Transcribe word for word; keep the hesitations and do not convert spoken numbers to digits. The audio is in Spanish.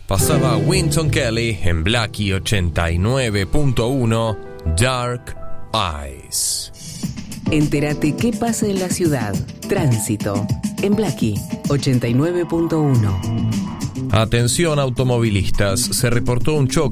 Pasaba Wynton Kelly en Blackie ochenta y nueve punto uno, Dark Eyes. Entérate qué pasa en la ciudad. Tránsito en Blackie ochenta y nueve punto uno. Atención automovilistas, se reportó un choque